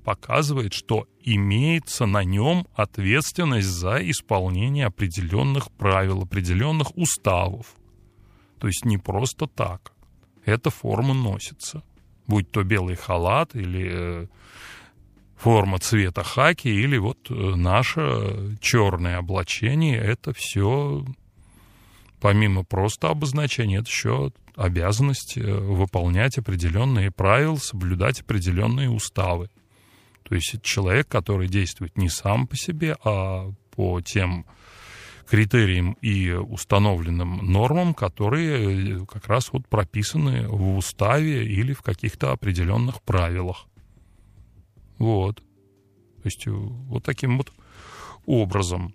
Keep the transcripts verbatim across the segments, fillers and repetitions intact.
показывает, что имеется на нем ответственность за исполнение определенных правил, определенных уставов. То есть не просто так. Эта форма носится. Будь то белый халат или форма цвета хаки, или вот наше черное облачение, это все, помимо просто обозначения, это еще обязанность выполнять определенные правила, соблюдать определенные уставы. То есть это человек, который действует не сам по себе, а по тем критериям и установленным нормам, которые как раз вот прописаны в уставе или в каких-то определенных правилах. Вот. То есть вот таким вот образом.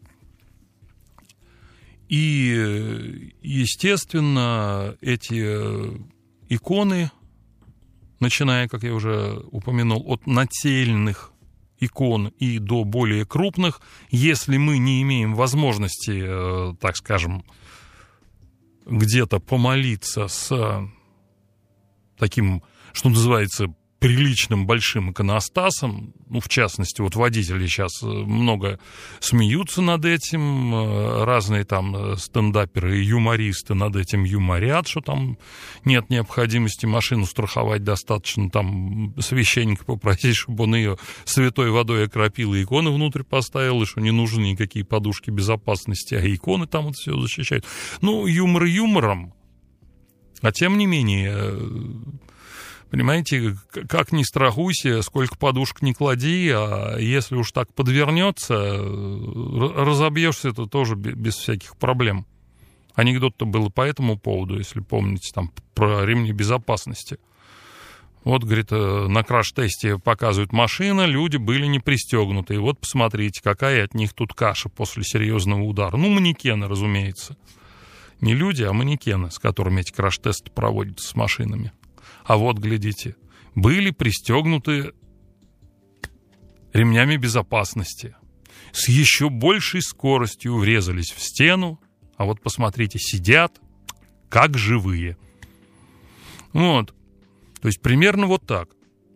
И, естественно, эти иконы, начиная, как я уже упомянул, от нательных икон и до более крупных, если мы не имеем возможности, так скажем, где-то помолиться с таким, что называется, приличным большим иконостасом, ну, в частности, вот водители сейчас много смеются над этим, разные там стендаперы и юмористы над этим юморят, что там нет необходимости машину страховать, достаточно там священника попросить, чтобы он ее святой водой окропил и иконы внутрь поставил, и что не нужны никакие подушки безопасности, а иконы там вот все защищают. Ну, юмор юмором, а тем не менее... Понимаете, как ни страхуйся, сколько подушек не клади, а если уж так подвернется, разобьешься это тоже без всяких проблем. Анекдот-то был по этому поводу, если помните, там про ремни безопасности. Вот, говорит, на краш-тесте показывают машины, люди были не пристегнуты. И вот посмотрите, какая от них тут каша после серьезного удара. Ну, манекены, разумеется. Не люди, а манекены, с которыми эти краш-тесты проводятся с машинами. А вот, глядите, были пристегнуты ремнями безопасности. С еще большей скоростью врезались в стену. А вот, посмотрите, сидят как живые. Вот. То есть примерно вот так.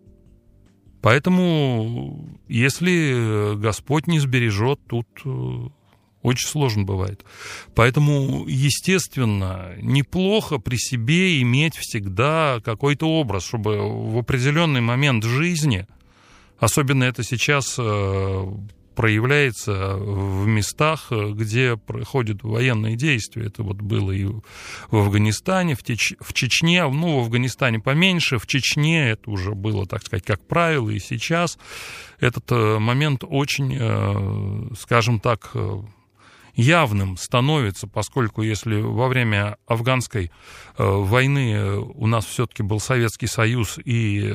Поэтому, если Господь не сбережет, тут... Очень сложно бывает. Поэтому, естественно, неплохо при себе иметь всегда какой-то образ, чтобы в определенный момент жизни, особенно это сейчас проявляется в местах, где проходят военные действия. Это вот было и в Афганистане, в, Теч... в Чечне, ну, в Афганистане поменьше, в Чечне это уже было, так сказать, как правило, и сейчас этот момент очень, скажем так, явным становится, поскольку если во время афганской э, войны у нас все-таки был Советский Союз, и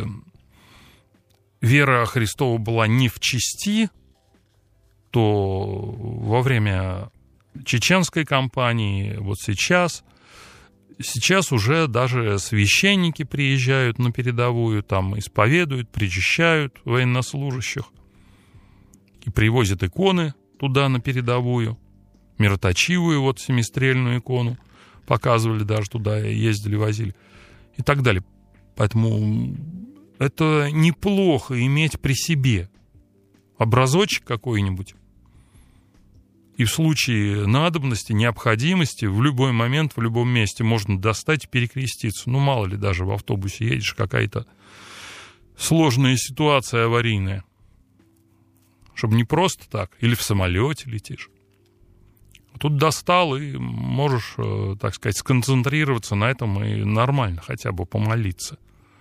вера Христова была не в чести, то во время чеченской кампании, вот сейчас, сейчас уже даже священники приезжают на передовую, там исповедуют, причащают военнослужащих и привозят иконы туда на передовую. Мироточивую, вот семистрельную икону показывали, даже туда ездили, возили и так далее. Поэтому это неплохо иметь при себе образочек какой-нибудь. И в случае надобности, необходимости, в любой момент, в любом месте можно достать и перекреститься. Ну, мало ли, даже в автобусе едешь, какая-то сложная ситуация аварийная. Чтобы не просто так, или в самолете летишь. Тут достал, и можешь, так сказать, сконцентрироваться на этом и нормально хотя бы помолиться.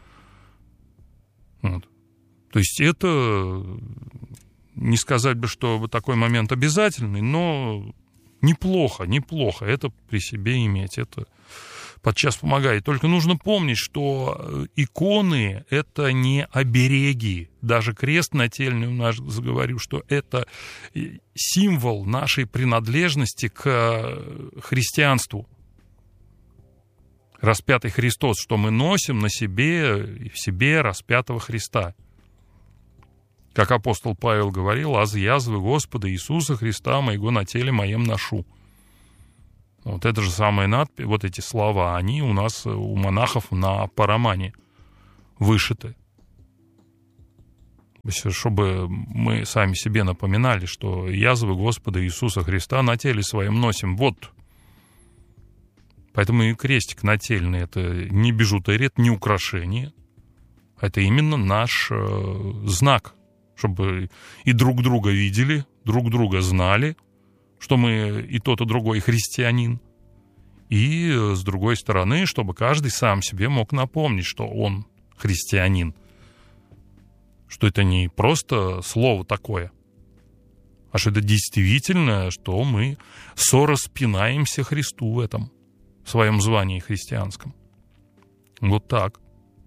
Вот. То есть это, не сказать бы, что такой момент обязательный, но неплохо, неплохо это при себе иметь. Это подчас помогает. Только нужно помнить, что иконы — это не обереги. Даже крест нательный у нас, заговорю, что это символ нашей принадлежности к христианству. Распятый Христос, что мы носим на себе и в себе распятого Христа. Как апостол Павел говорил: «Аз язвы Господа Иисуса Христа моего на теле моем ношу». Вот это же самая надпись, вот эти слова, они у нас, у монахов, на парамане вышиты. чтобы мы сами себе напоминали, что язвы Господа Иисуса Христа на теле своем носим. Вот. Поэтому и крестик нательный — это не бижутерия, это не украшение. Это именно наш э, знак, чтобы и друг друга видели, друг друга знали, что мы и тот, и другой христианин. И, с другой стороны, чтобы каждый сам себе мог напомнить, что он христианин. Что это не просто слово такое, а что это действительно, что мы сораспинаемся Христу в этом, в своем звании христианском. Вот так.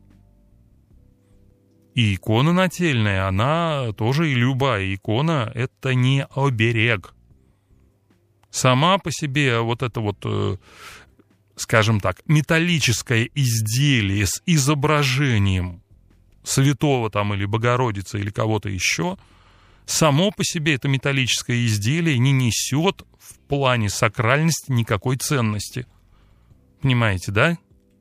И икона нательная, она тоже, и любая икона, это не оберег. Сама по себе вот это вот, скажем так, металлическое изделие с изображением святого там или Богородицы или кого-то еще, само по себе это металлическое изделие не несет в плане сакральности никакой ценности. Понимаете, да?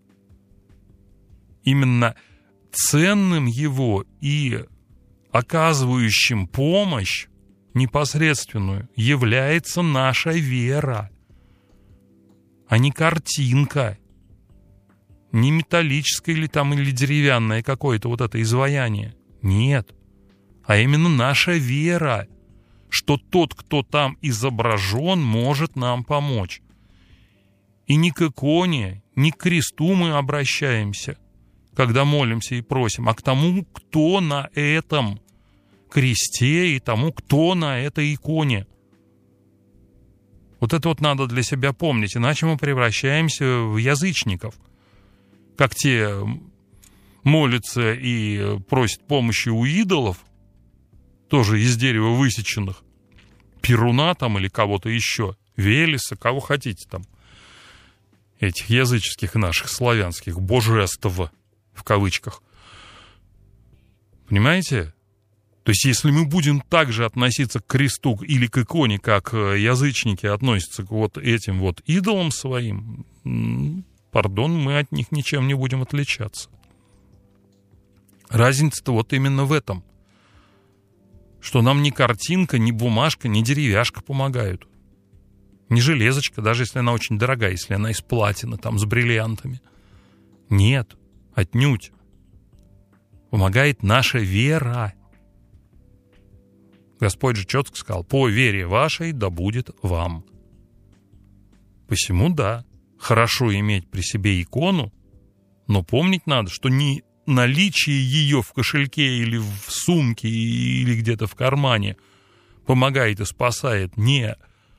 Именно ценным его и оказывающим помощь непосредственную является наша вера, а не картинка, не металлическое или там или деревянное какое-то вот это изваяние. Нет, а именно наша вера, что тот, кто там изображен, может нам помочь. И ни к иконе, ни к кресту мы обращаемся, когда молимся и просим, а к тому, кто на этом кресте, и тому, кто на этой иконе. Вот это вот надо для себя помнить, иначе мы превращаемся в язычников. Как те молятся и просят помощи у идолов, тоже из дерева высеченных, Перуна там или кого-то еще, Велеса, кого хотите там, этих языческих наших славянских божеств, в кавычках. Понимаете? То есть, если мы будем так же относиться к кресту или к иконе, как язычники относятся к вот этим вот идолам своим, пардон, мы от них ничем не будем отличаться. Разница-то вот именно в этом, что нам ни картинка, ни бумажка, ни деревяшка помогают. Ни железочка, даже если она очень дорогая, если она из платины, там, с бриллиантами. Нет, отнюдь. Помогает наша вера. Господь же четко сказал: по вере вашей да будет вам. Посему, да, хорошо иметь при себе икону, но помнить надо, что не наличие ее в кошельке или в сумке или где-то в кармане помогает и спасает. Не.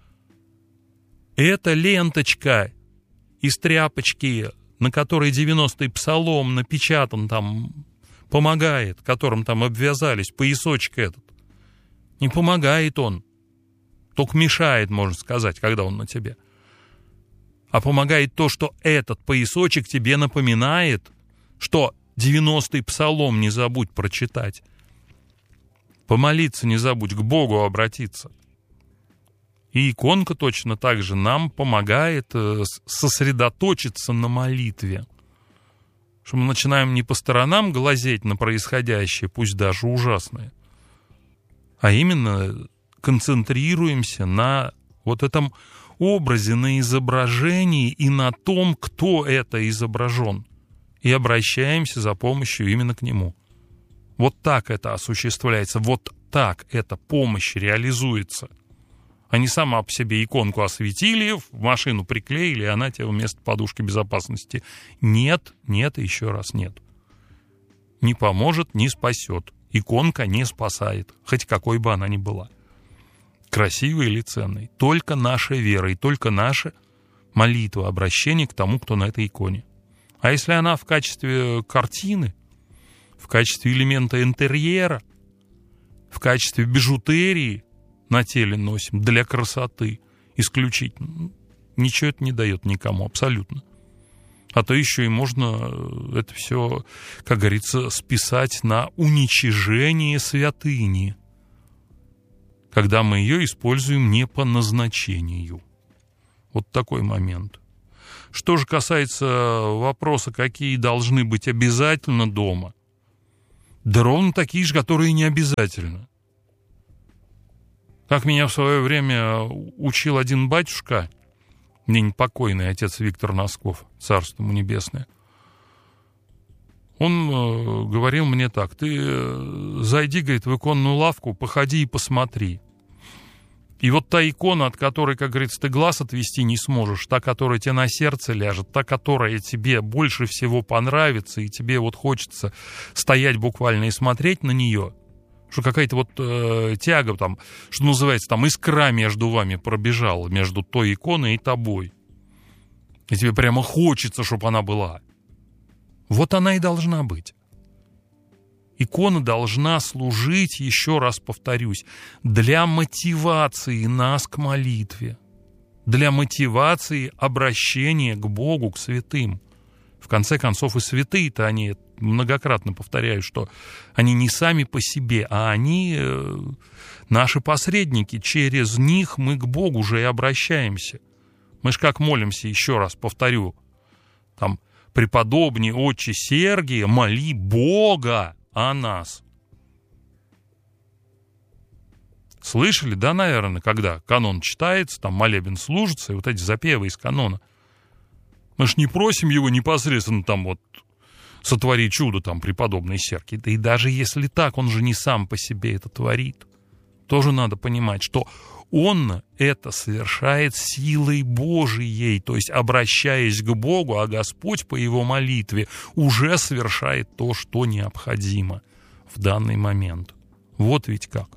Эта ленточка из тряпочки, на которой девяностый псалом напечатан, там помогает, которым там обвязались, поясочек этот. Не помогает он, только мешает, можно сказать, когда он на тебе. А помогает то, что этот поясочек тебе напоминает, что девяностый псалом не забудь прочитать. Помолиться не забудь, к Богу обратиться. И иконка точно так же нам помогает сосредоточиться на молитве. Что мы начинаем не по сторонам глазеть на происходящее, пусть даже ужасное, а именно концентрируемся на вот этом образе, на изображении и на том, кто это изображен. И обращаемся за помощью именно к нему. Вот так это осуществляется, вот так эта помощь реализуется. А не сама по себе иконку осветили, в машину приклеили, и она тебе вместо подушки безопасности. Нет, нет и еще раз нет. Не поможет, не спасет. Иконка не спасает, хоть какой бы она ни была. Красивой или ценной. Только наша вера и только наша молитва, обращение к тому, кто на этой иконе. А если она в качестве картины, в качестве элемента интерьера, в качестве бижутерии на теле носим для красоты исключительно, ничего это не дает никому абсолютно. А то еще и можно это все, как говорится, списать на уничижение святыни, когда мы ее используем не по назначению. Вот такой момент. Что же касается вопроса, какие должны быть обязательно дома, Да ровно такие же, которые не обязательно. Как меня в свое время учил один батюшка, ныне покойный отец Виктор Носков, царство ему небесное, он э, говорил мне так: ты э, зайди, говорит, в иконную лавку, походи и посмотри. И вот та икона, от которой, как говорится, ты глаз отвести не сможешь, та, которая тебе на сердце ляжет, та, которая тебе больше всего понравится, и тебе вот хочется стоять буквально и смотреть на нее, что какая-то вот э, тяга там, что называется, там искра между вами пробежала, между той иконой и тобой. И тебе прямо хочется, чтобы она была. Вот она и должна быть. Икона должна служить, еще раз повторюсь, для мотивации нас к молитве, для мотивации обращения к Богу, к святым. В конце концов, и святые-то они, многократно повторяю, что они не сами по себе, а они наши посредники. Через них мы к Богу уже и обращаемся. Мы ж как молимся, еще раз повторю, там, преподобный отче Сергия, моли Бога о нас. Слышали, да, наверное, когда канон читается, там молебен служится, и вот эти запевы из канона. Мы ж не просим его непосредственно там вот сотвори чудо, там, преподобный Сергий. Да и даже если так, он же не сам по себе это творит. Тоже надо понимать, что он это совершает силой Божией, то есть обращаясь к Богу, а Господь по его молитве уже совершает то, что необходимо в данный момент. Вот ведь как.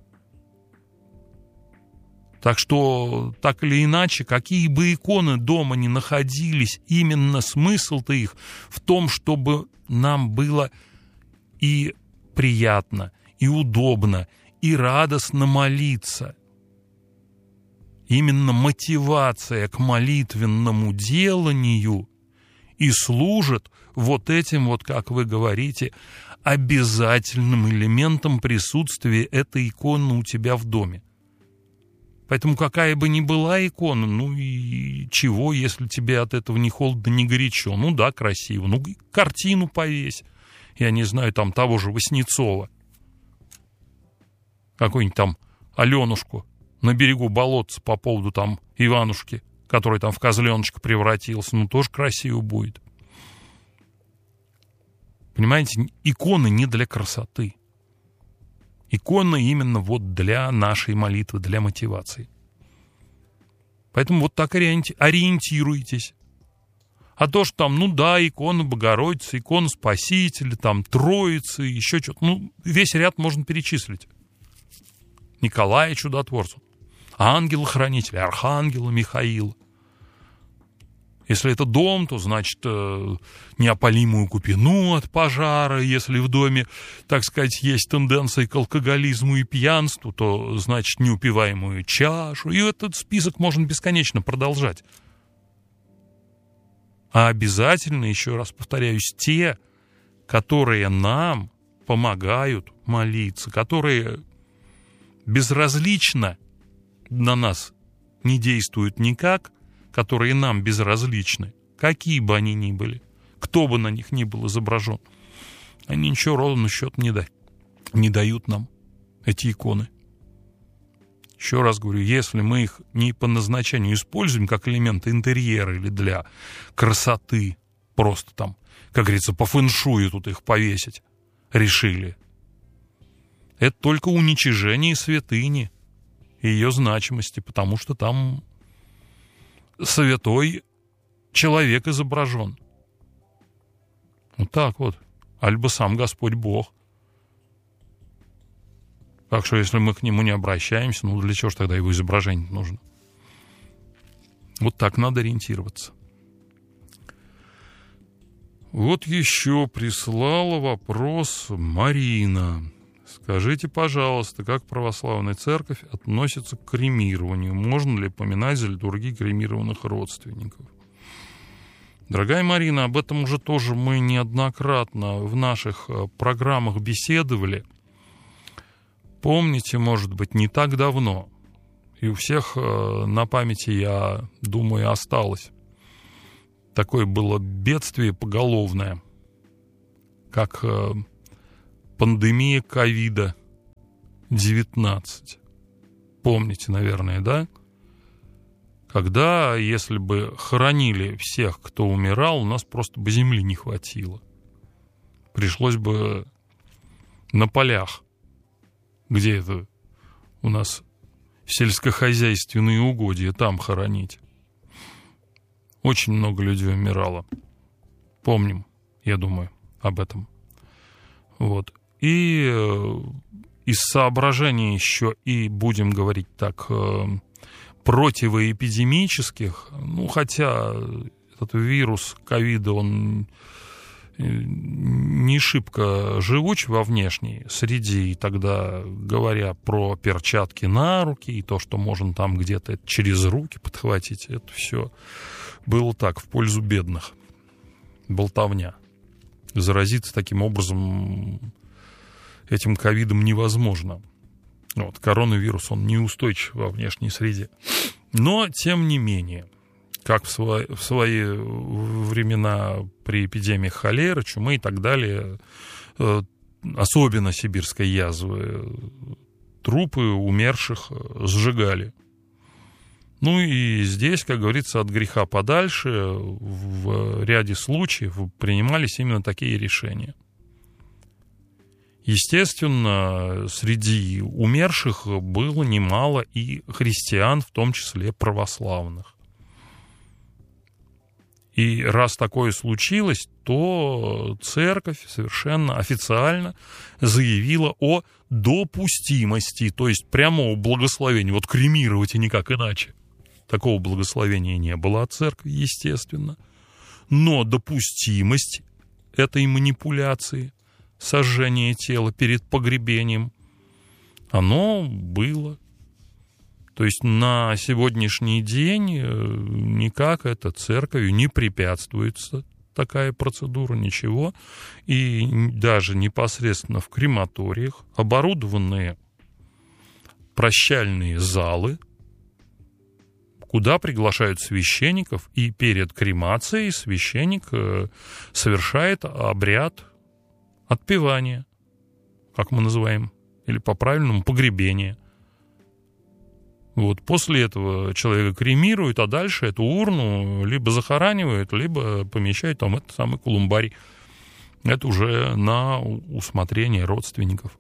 Так что, так или иначе, какие бы иконы дома ни находились, именно смысл-то их в том, чтобы нам было и приятно, и удобно, и радостно молиться. Именно мотивация к молитвенному деланию и служит вот этим вот, как вы говорите, обязательным элементом присутствия этой иконы у тебя в доме. Поэтому какая бы ни была икона, ну и чего, если тебе от этого ни холодно, ни горячо? Ну да, красиво. Ну, картину повесь. Я не знаю, там того же Васнецова. Какую-нибудь там Аленушку на берегу болотца по поводу там Иванушки, который там в козленочка превратился. Ну, тоже красиво будет. Понимаете, иконы не для красоты. Икона именно вот для нашей молитвы, для мотивации. Поэтому вот так ориентируйтесь. А то, что там, ну да, икона Богородицы, икона Спасителя, там Троицы, еще что-то. Ну, весь ряд можно перечислить. Николая Чудотворца, ангела-хранителя, архангела Михаила. Если это дом, то, значит, неопалимую купину от пожара. Если в доме, так сказать, есть тенденция к алкоголизму и пьянству, то, значит, неупиваемую чашу. И этот список можно бесконечно продолжать. А обязательно, еще раз повторяюсь, те, которые нам помогают молиться, которые безразлично на нас не действуют никак, которые нам безразличны, какие бы они ни были, кто бы на них ни был изображен, они ничего ровно счет не, да, не дают нам, эти иконы. Еще раз говорю, если мы их не по назначению используем как элементы интерьера или для красоты, просто там, как говорится, по фэншую тут их повесить решили, это только уничижение святыни и ее значимости, потому что там святой человек изображен. Вот так вот. Альбо сам Господь Бог. Так что, если мы к нему не обращаемся, ну для чего же тогда его изображение нужно? Вот так надо ориентироваться. Вот еще прислала вопрос Марина. Скажите, пожалуйста, как православная церковь относится к кремированию? Можно ли поминать за литургией кремированных родственников? Дорогая Марина, об этом уже тоже мы неоднократно в наших программах беседовали. Помните, может быть, не так давно, и у всех на памяти, я думаю, осталось. Такое было бедствие поголовное, как пандемия ковида девятнадцать. Помните, наверное, да? Когда, если бы хоронили всех, кто умирал, у нас просто бы земли не хватило. Пришлось бы на полях, где это у нас сельскохозяйственные угодья, там хоронить. Очень много людей умирало. Помним, я думаю, об этом. Вот. И из соображений еще, и будем говорить так, противоэпидемических, ну, хотя этот вирус ковида, он не шибко живуч во внешней среде, и тогда, говоря про перчатки на руки, и то, что можно там где-то через руки подхватить, это все было так, в пользу бедных. Болтовня. Заразиться таким образом этим ковидом невозможно. Вот, коронавирус, он неустойчив во внешней среде. Но, тем не менее, как в свои, в свои времена при эпидемиях холеры, чумы и так далее, особенно сибирской язвы, трупы умерших сжигали. Ну и здесь, как говорится, от греха подальше в ряде случаев принимались именно такие решения. Естественно, среди умерших было немало и христиан, в том числе православных. И раз такое случилось, то церковь совершенно официально заявила о допустимости, то есть прямого благословения. Вот кремировать и никак иначе. Такого благословения не было от церкви, естественно. Но допустимость этой манипуляции, сожжение тела перед погребением, оно было. То есть на сегодняшний день никак это церковью не препятствуется такая процедура, ничего. И даже непосредственно в крематориях оборудованные прощальные залы, куда приглашают священников, и перед кремацией священник совершает обряд отпевания, как мы называем, или по-правильному погребение. Вот, после этого человека кремируют, а дальше эту урну либо захоранивают, либо помещают там этот самый колумбарий. Это уже на усмотрение родственников.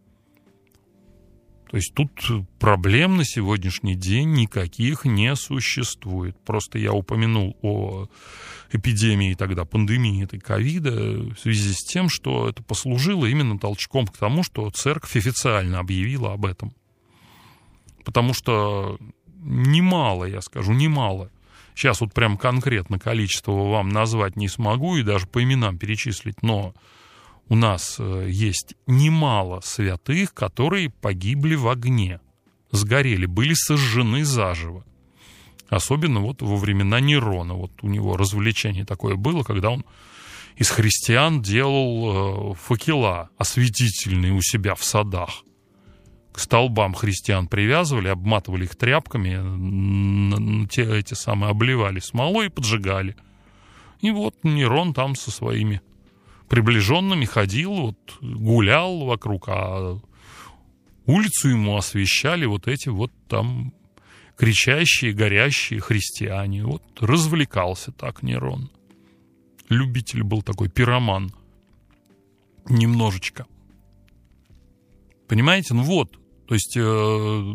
То есть тут проблем на сегодняшний день никаких не существует. Просто я упомянул о эпидемии тогда, пандемии этой ковида, в связи с тем, что это послужило именно толчком к тому, что церковь официально объявила об этом. Потому что немало, я скажу, немало. Сейчас вот прям конкретно количество вам назвать не смогу и даже по именам перечислить, но у нас есть немало святых, которые погибли в огне, сгорели, были сожжены заживо. Особенно вот во времена Нерона. Вот у него развлечение такое было, когда он из христиан делал факела осветительные у себя в садах. К столбам христиан привязывали, обматывали их тряпками, те эти самые обливали смолой и поджигали. И вот Нерон там со своими приближенными ходил, вот, гулял вокруг, а улицу ему освещали вот эти вот там кричащие, горящие христиане. Вот развлекался так Нерон. Любитель был такой, пироман. Немножечко. Понимаете? Ну вот. То есть, э,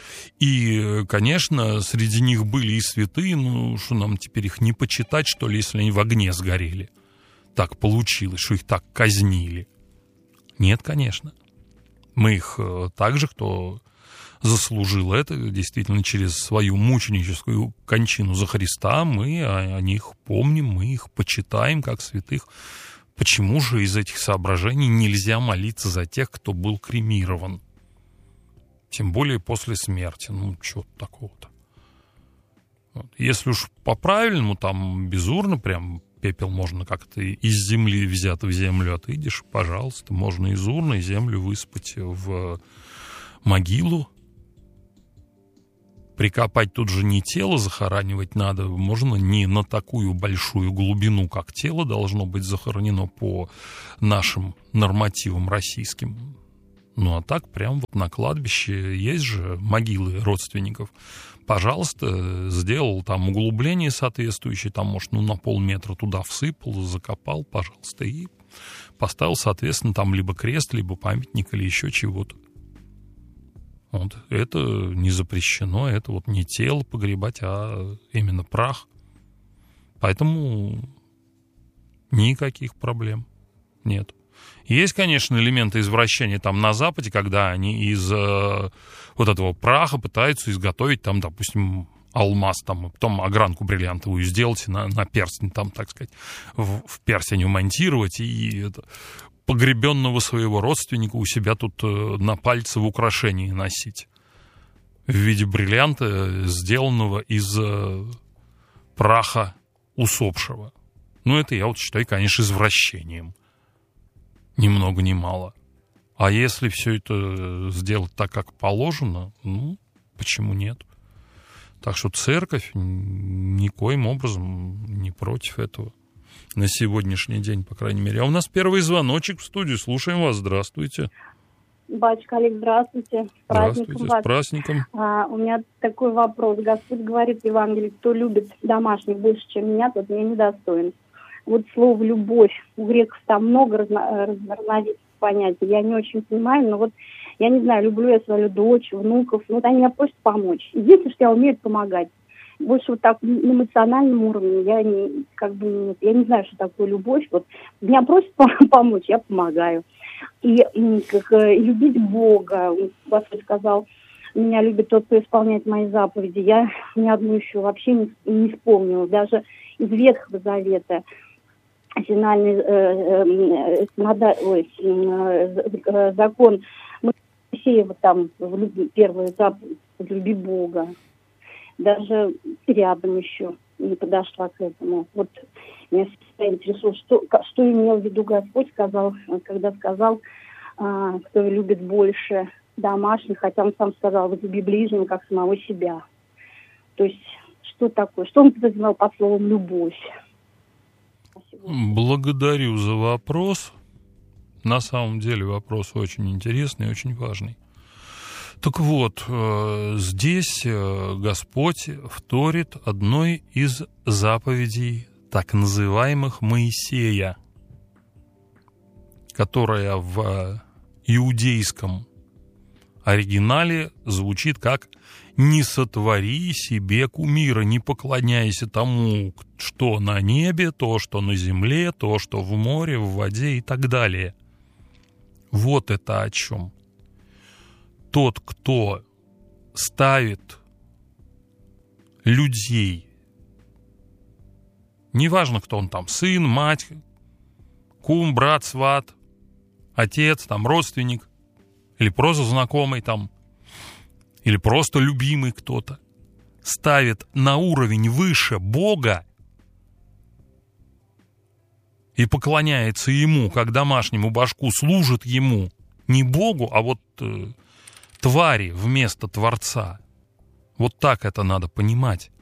и, конечно, среди них были и святые, ну, что нам теперь их не почитать, что ли, если они в огне сгорели? Так получилось, что их так казнили. Нет, конечно. Мы их также, кто заслужил это, действительно, через свою мученическую кончину за Христа, мы о них помним, мы их почитаем как святых. Почему же из этих соображений нельзя молиться за тех, кто был кремирован? Тем более после смерти. Ну, чего такого-то? Вот. Если уж по-правильному, там, без урны прям пепел можно как-то из земли взят в землю отыдешь, пожалуйста, можно из урны землю высыпать в могилу, прикопать тут же не тело захоранивать надо, можно не на такую большую глубину, как тело должно быть захоронено по нашим нормативам российским. Ну, а так прям вот на кладбище есть же могилы родственников. Пожалуйста, сделал там углубление соответствующее, там, может, ну, на полметра туда всыпал, закопал, пожалуйста, и поставил, соответственно, там либо крест, либо памятник, или еще чего-то. Вот. Это не запрещено, это вот не тело погребать, а именно прах. Поэтому никаких проблем нет. Есть, конечно, элементы извращения там на Западе, когда они из э, вот этого праха пытаются изготовить там, допустим, алмаз, там, и потом огранку бриллиантовую сделать, на, на перстень там, так сказать, в, в перстень вмонтировать и это, погребенного своего родственника у себя тут э, на пальце в украшении носить в виде бриллианта, сделанного из э, праха усопшего. Ну, это я вот считаю, конечно, извращением. Ни много ни мало. А если все это сделать так, как положено, ну, почему нет? Так что церковь никоим образом не против этого. На сегодняшний день, по крайней мере. А у нас первый звоночек в студию. Слушаем вас. Здравствуйте. Батюшка Олег, здравствуйте. С праздником здравствуйте, вас. С праздником. А, у меня такой вопрос. Господь говорит в Евангелии, кто любит домашних больше, чем меня, тот меня недостоин. Вот слово «любовь». У греков там много разно, разновидностей понятий. Я не очень понимаю, но вот я не знаю, люблю я свою дочь, внуков. Вот они меня просят помочь. Единственное, что я умею, помогать. Больше вот так на эмоциональном уровне я не, как бы, я не знаю, что такое любовь. Вот меня просят помочь, я помогаю. И как, любить Бога. Господь сказал, меня любит тот, кто исполняет мои заповеди. Я ни одну еще вообще не, не вспомнила. Даже из Ветхого Завета. Финальный э, э, ой, э, закон Моисеева там в люби, первая заповедь «Люби Бога». Даже рядом еще не подошла к этому. Вот меня всегда интересует, что, что имел в виду Господь, сказал, когда сказал, а, кто любит больше домашних, хотя он сам сказал, возлюби ближнего, как самого себя. То есть, что такое? Что он подразумевал под словом «любовь»? Благодарю за вопрос. На самом деле вопрос очень интересный и очень важный. Так вот, здесь Господь вторит одной из заповедей так называемых Моисея, которая в иудейском оригинале звучит как «Не сотвори себе кумира, не поклоняйся тому, что на небе, то, что на земле, то, что в море, в воде» и так далее. Вот это о чем. Тот, кто ставит людей, неважно, кто он там, сын, мать, кум, брат, сват, отец, там, родственник, или просто знакомый там, или просто любимый кто-то, ставит на уровень выше Бога и поклоняется Ему, как домашнему башку, служит Ему, не Богу, а вот э, твари вместо Творца. Вот так это надо понимать.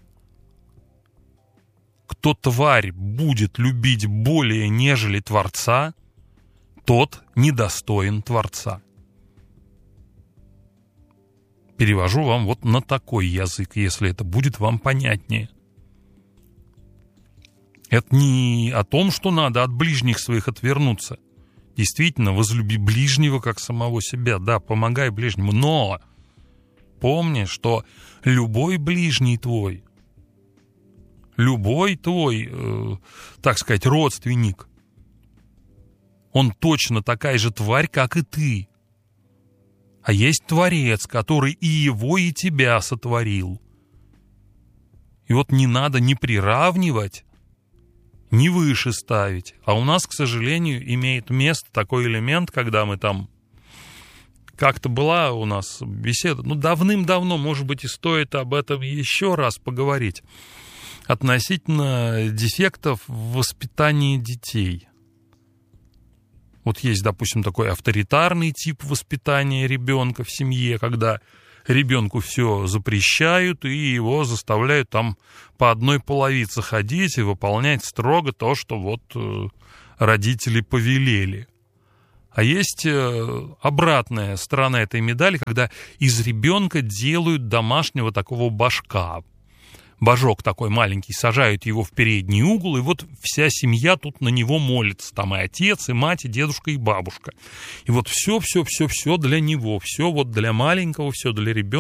Кто тварь будет любить более, нежели Творца, тот недостоин Творца. Перевожу вам вот на такой язык, если это будет вам понятнее. Это не о том, что надо от ближних своих отвернуться. Действительно, возлюби ближнего, как самого себя. Да, помогай ближнему. Но помни, что любой ближний твой, любой твой, э, так сказать, родственник, он точно такая же тварь, как и ты. А есть Творец, который и его, и тебя сотворил. И вот не надо ни приравнивать, ни выше ставить. А у нас, к сожалению, имеет место такой элемент, когда мы там... Как-то была у нас беседа, ну, давным-давно, может быть, и стоит об этом еще раз поговорить, относительно дефектов в воспитании детей. Вот есть, допустим, такой авторитарный тип воспитания ребенка в семье, когда ребенку все запрещают, и его заставляют там по одной половице ходить и выполнять строго то, что вот родители повелели. А есть обратная сторона этой медали, когда из ребенка делают домашнего такого башка. Божок такой маленький, сажают его в передний угол, и вот вся семья тут на него молится. Там и отец, и мать, и дедушка, и бабушка. И вот все-все-все-все для него, все вот для маленького, все для ребенка.